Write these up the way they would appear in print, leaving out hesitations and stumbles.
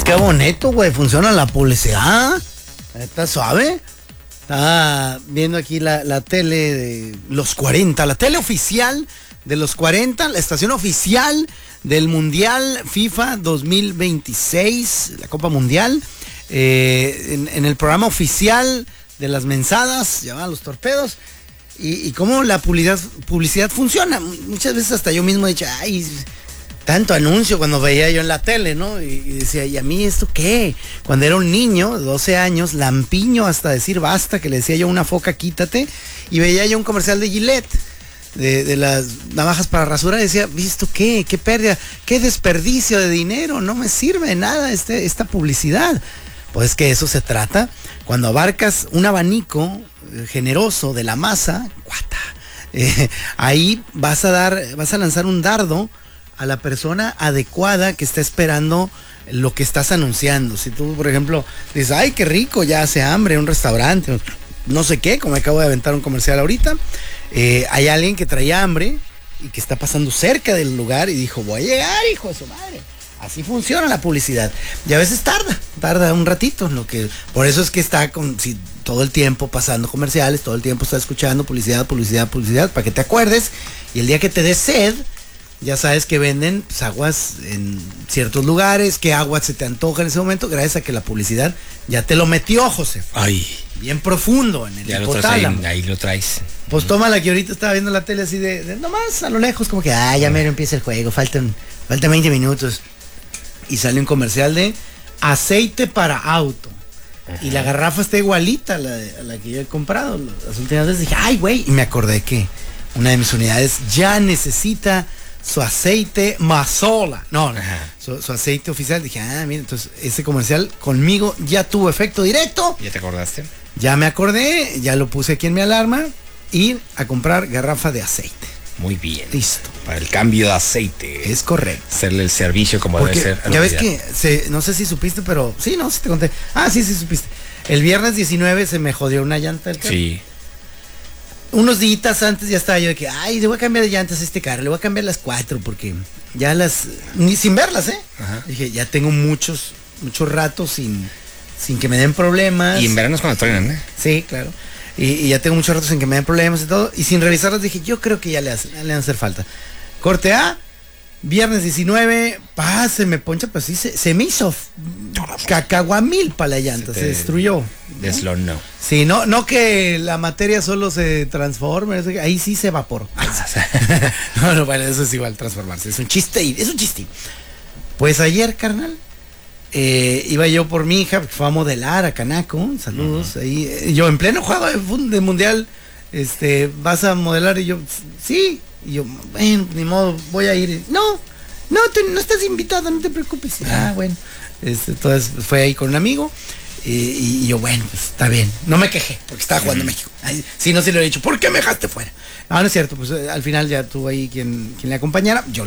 qué bonito, güey. Funciona la publicidad. Está suave. Estaba viendo aquí la tele de los 40, la tele oficial de los 40, la estación oficial del Mundial FIFA 2026, la Copa Mundial. En el programa oficial de las mensadas, llamaban Los Torpedos. Y cómo la publicidad funciona. Muchas veces hasta yo mismo he dicho, ay, tanto anuncio cuando veía yo en la tele, ¿no? Y decía, ¿y a mí esto qué? Cuando era un niño, 12 años, lampiño hasta decir basta, que le decía yo a una foca, quítate, y veía yo un comercial de Gillette, de las navajas para rasurar, y decía, ¿esto qué? ¿Qué pérdida? ¿Qué desperdicio de dinero? No me sirve de nada esta publicidad. Pues que eso se trata. Cuando abarcas un abanico generoso de la masa, ahí vas a lanzar un dardo a la persona adecuada que está esperando lo que estás anunciando. Si tú, por ejemplo, dices, ay, qué rico, ya hace hambre, un restaurante, no sé qué, como acabo de aventar un comercial ahorita, hay alguien que traía hambre y que está pasando cerca del lugar y dijo, voy a llegar, hijo de su madre. Así funciona la publicidad. Y a veces tarda un ratito. Por eso es que está todo el tiempo pasando comerciales, todo el tiempo está escuchando publicidad, para que te acuerdes. Y el día que te des sed, ya sabes que venden aguas en ciertos lugares, qué agua se te antoja en ese momento, gracias a que la publicidad ya te lo metió, José. Ay. Bien profundo en el ya hipotálamo. Ahí lo traes. Pues tómala, que ahorita estaba viendo la tele así de nomás a lo lejos, como que, ya mero empieza el juego, faltan 20 minutos. Y sale un comercial de aceite para auto. Ajá. Y la garrafa está igualita a la que yo he comprado. Las últimas veces dije, ay, güey. Y me acordé que una de mis unidades ya necesita su aceite Mazola. No, su aceite oficial. Dije, mira, entonces ese comercial conmigo ya tuvo efecto directo. ¿Ya te acordaste? Ya me acordé, ya lo puse aquí en mi alarma. Y a comprar garrafa de aceite. Muy bien. Listo. Para el cambio de aceite. Es correcto. Hacerle el servicio como porque debe ser. Ya ves que, no sé si supiste, pero sí te conté. Sí supiste. El viernes 19 se me jodió una llanta del carro. Sí. Unos días antes ya estaba yo de que, le voy a cambiar de llantas a este carro, le voy a cambiar las 4 porque ya ni sin verlas, Ajá. Dije, ya tengo muchos ratos sin que me den problemas. Y en verano es cuando truenan, Sí, claro. Y ya tengo muchos ratos en que me den problemas y todo. Y sin revisarlas dije, yo creo que ya le van a hacer falta. Corte A, viernes 19, se me poncha, pues sí, se me hizo cacahuamil para la llanta, se destruyó. Deslonó. Sí, no que la materia solo se transforme, ahí sí se evaporó. Bueno, eso es igual, transformarse. Es un chiste. Pues ayer, carnal, iba yo por mi hija, que fue a modelar a Canaco, saludos, ahí, yo en pleno juego de mundial, vas a modelar, y yo, sí, y yo, bueno, ni modo, voy a ir, no estás invitado, no te preocupes, bueno, entonces fue ahí con un amigo, y yo, bueno, pues está bien, no me quejé, porque estaba jugando México, si no, se lo he dicho, ¿por qué me dejaste fuera? No es cierto, pues al final ya tuvo ahí quien le acompañara, yo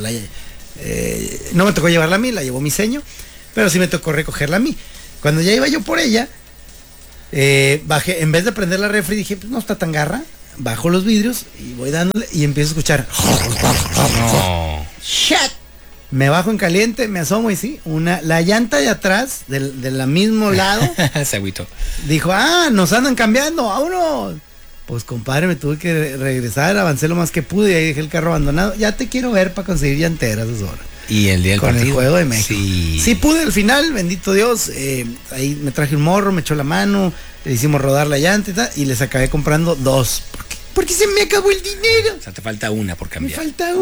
no me tocó llevarla a mí, la llevó mi seño, pero sí me tocó recogerla a mí. Cuando ya iba yo por ella, bajé, en vez de prender la refri, dije, pues no está tan garra, bajo los vidrios y voy dándole y empiezo a escuchar. No. Shit. Me bajo en caliente, me asomo y sí, la llanta de atrás, del mismo lado, se agüitó. Dijo, nos andan cambiando, vámonos. Pues compadre, me tuve que regresar, avancé lo más que pude y ahí dejé el carro abandonado. Ya te quiero ver para conseguir llanteras esas horas. Y el día del con partido. El juego de México. Sí pude al final, bendito Dios. Ahí me traje un morro, me echó la mano, le hicimos rodar la llanta y tal, y les acabé comprando 2. Porque se me acabó el dinero. O sea, te falta una por cambiar. Me falta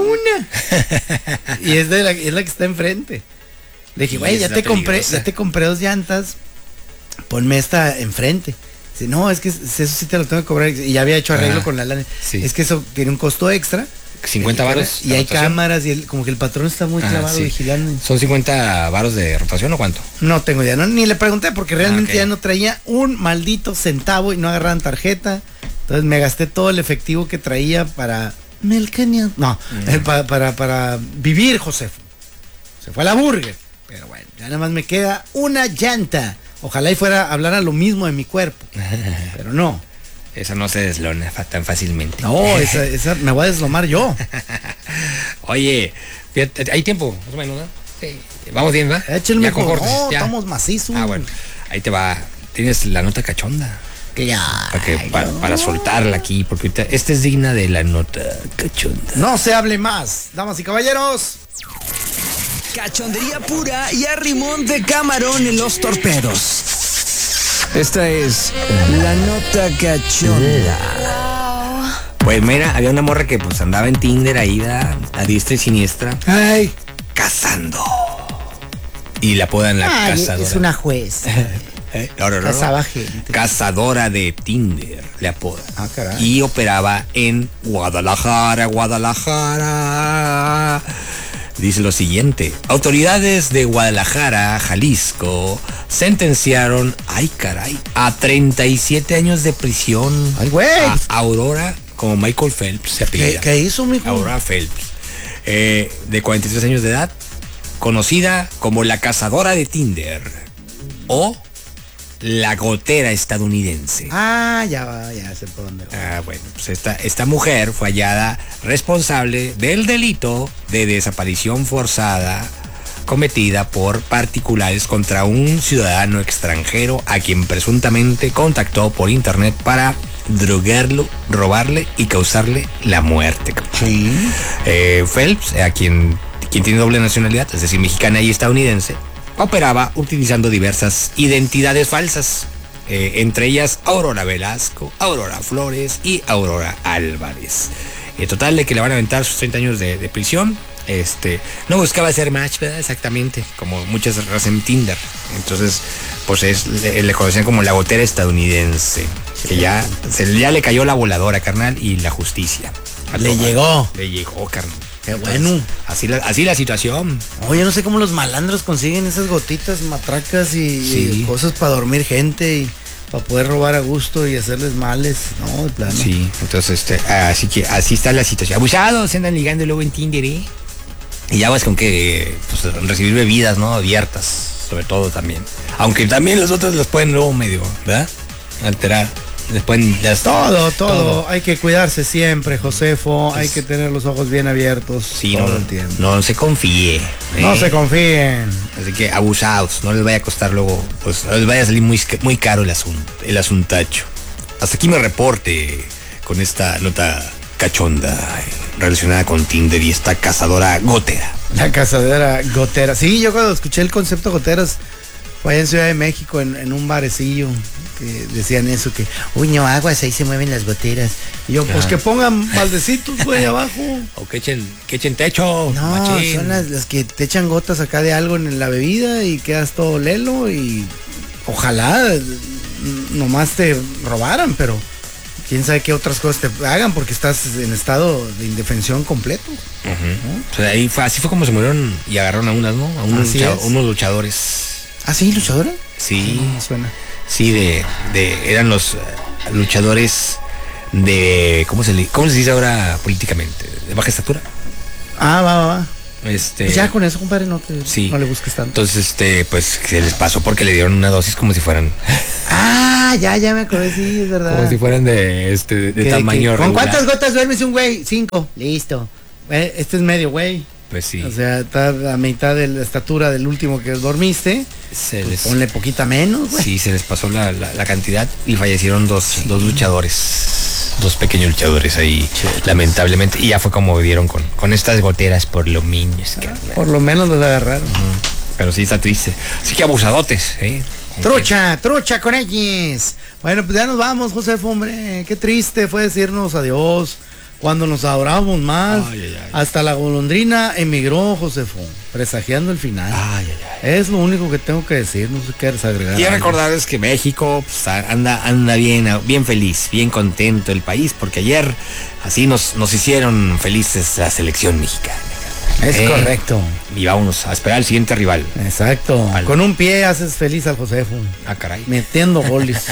una. Y es la que está enfrente. Le dije, güey, ya te compré 2 llantas. Ponme esta enfrente. Dice, no, es que eso sí te lo tengo que cobrar. Y ya había hecho arreglo con la lana. Sí. Es que eso tiene un costo extra. 50 varos. Y hay cámaras y como que el patrón está muy clavado vigilando. ¿Son 50 varos de rotación o cuánto? No tengo idea, ni le pregunté porque realmente ya no traía un maldito centavo y no agarraban tarjeta. Entonces me gasté todo el efectivo que traía para para vivir, Josefo. Se fue a la burger. Pero bueno, ya nada más me queda una llanta. Ojalá y hablara lo mismo de mi cuerpo. Pero no. Esa no se deslona tan fácilmente. No, esa me voy a deslomar yo. Oye, fíjate, hay tiempo, más o menos, ¿no? Vamos bien, ¿va? Échenme Ya con cortes, no, ya. estamos macizos. Ah, bueno. Ahí te va. Tienes la nota cachonda. Para soltarla aquí, porque ahorita esta es digna de la nota cachonda. No se hable más, damas y caballeros. Cachondería pura y a rimón de camarón en los torpedos. Esta es la nota cachonda. Pues mira, había una morra que pues andaba en Tinder ahí a diestra y siniestra. Ay, Cazando. Y la apodan la cazadora. es una juez. No. Cazaba gente. Cazadora de Tinder, le apodan. Ah, caray. Y operaba en Guadalajara. Dice lo siguiente: autoridades de Guadalajara, Jalisco, sentenciaron, a 37 años de prisión Ay, güey. a Aurora, como Michael Phelps se apellida. ¿Qué hizo, mijo? Aurora Phelps, de 43 años de edad, conocida como la cazadora de Tinder o la gotera estadounidense. Ah, ya sé por dónde va. Bueno, pues esta mujer fue hallada responsable del delito de desaparición forzada cometida por particulares contra un ciudadano extranjero a quien presuntamente contactó por internet para drogarlo, robarle y causarle la muerte. Sí. Phelps, a quien tiene doble nacionalidad, es decir, mexicana y estadounidense, operaba utilizando diversas identidades falsas, entre ellas Aurora Velasco, Aurora Flores y Aurora Álvarez. En total de que le van a aventar sus 30 años de prisión. No buscaba hacer match, ¿verdad? Exactamente, como muchas razas en Tinder. Entonces, pues le conocían como la gotera estadounidense, que ya le cayó la voladora, carnal, y la justicia. Le llegó, carnal. Qué bueno. Así la situación. Oye, no sé cómo los malandros consiguen esas gotitas, matracas y cosas para dormir gente y para poder robar a gusto y hacerles males, ¿no? De plano. Sí, entonces, así que así está la situación. Abusados, se andan ligando luego en Tinder, ¿eh? Y ya vas con que pues, recibir bebidas, ¿no? Abiertas, sobre todo también. Aunque también los otros los pueden luego medio, ¿verdad? Alterar. Les pueden... Todo. Hay que cuidarse siempre, Josefo. Hay que tener los ojos bien abiertos. Sí, no se confíe. No se confíen. Así que abusados, no les vaya a costar luego, pues no les vaya a salir muy caro el asuntacho. Hasta aquí mi reporte con esta nota cachonda relacionada con Tinder y esta cazadora gotera. La cazadora gotera. Sí, yo cuando escuché el concepto goteras fue allá en Ciudad de México en un barecillo que decían eso, que uy, no aguas, ahí se mueven las goteras. Y yo, pues que pongan baldecitos, güey, abajo. O que echen techo. No, machín. Son las que te echan gotas acá de algo en la bebida y quedas todo lelo y ojalá nomás te robaran, pero quién sabe qué otras cosas te hagan porque estás en estado de indefensión completo. ¿No? O sea, así fue como se murieron y agarraron a unas, ¿no? A unos luchadores. ¿Ah, sí, luchadora? Sí. No, suena. Sí, eran los luchadores de, ¿cómo se dice ahora políticamente? ¿De baja estatura? Ah, va. Pues ya con eso, compadre, no le busques tanto. Entonces, pues se les pasó porque le dieron una dosis como si fueran. Ah, ya me acordé, sí, es verdad. Como si fueran de tamaño regular. ¿Con cuántas gotas duermes un güey? 5. Listo. Este es medio güey. Pues sí. O sea, está a mitad de la estatura del último que dormiste. Ponle poquita menos, güey. Sí, se les pasó la cantidad y fallecieron dos luchadores. Dos pequeños luchadores ahí, lamentablemente. Y ya fue como dieron con estas goteras por lo menos. Por lo menos los agarraron. Pero sí está triste. Así que abusadotes, ¿eh? Trucha con ellos. Bueno, pues ya nos vamos, Josefo, hombre. Qué triste fue decirnos adiós cuando nos adorábamos más. Hasta la golondrina emigró, Josefo, presagiando el final. Es lo único que tengo que decir, no sé qué agregar. Y recordarles que México pues, anda bien feliz, bien contento el país, porque ayer así nos hicieron felices la selección mexicana. Es correcto. Y vámonos a esperar al siguiente rival. Exacto. Con un pie haces feliz al Josefo. Ah, caray. Metiendo goles.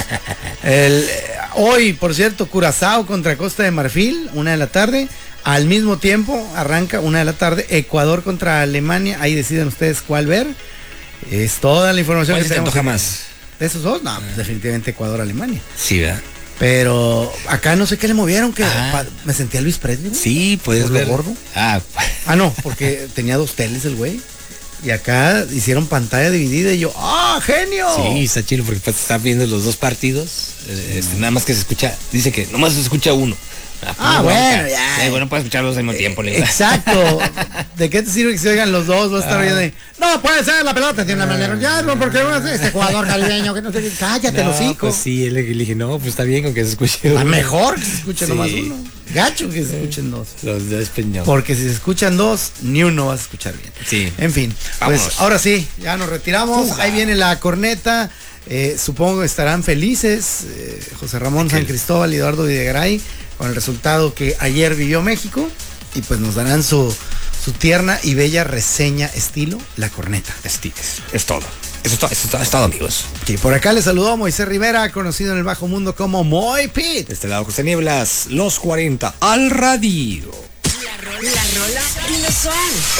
Hoy, por cierto, Curazao contra Costa de Marfil, 1:00 p.m. Al mismo tiempo, arranca 1:00 p.m. Ecuador contra Alemania. Ahí deciden ustedes cuál ver. Es toda la información que se te antoja más. ¿De esos dos? No, pues definitivamente Ecuador-Alemania. Sí, ¿verdad? Pero acá no sé qué le movieron, que me sentía Luis Presley. Sí, puedes ver. Gordo. No, porque tenía 2 teles el güey. Y acá hicieron pantalla dividida y yo, ¡ah, genio! Sí, está chido porque pues, está viendo los dos partidos. Nada más que se escucha, dice que nomás se escucha uno. Bueno, ya. Sí, bueno, puedes escucharlos al mismo tiempo. Exacto. ¿De qué te sirve que se oigan los dos? Va a estar viendo ahí. No, puede ser la pelota, tiene una manera. Ya, no, porque este jugador caribeño que no sé qué. Cállate, los hijos. Pues sí, le dije, no, pues está bien con que se escuche uno. Mejor que se escuche nomás uno. Gacho que se escuchen dos. Los dos peñón. Porque si se escuchan dos, ni uno vas a escuchar bien. Sí. En fin, vámonos. Pues ahora sí, ya nos retiramos. Ahí viene la corneta. Supongo que estarán felices José Ramón San Cristóbal y Eduardo Videgaray con el resultado que ayer vivió México. Y pues nos darán su tierna y bella reseña estilo La Corneta. Es todo. Eso es todo, amigos. Y por acá les saludó Moisés Rivera, conocido en el bajo mundo como Moy Pit. De este lado José Nieblas, los 40 al radio. La rola inusual.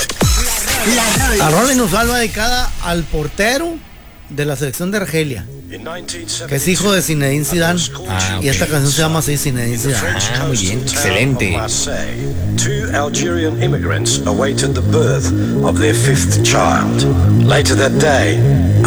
La rola inusual va dedicada al portero de la selección de Argelia, que es hijo de Zinedine Zidane. Y esta canción se llama así, Zinedine Zidane. Muy bien, excelente. Two Algerian immigrants awaited the birth of their fifth child. Later that day,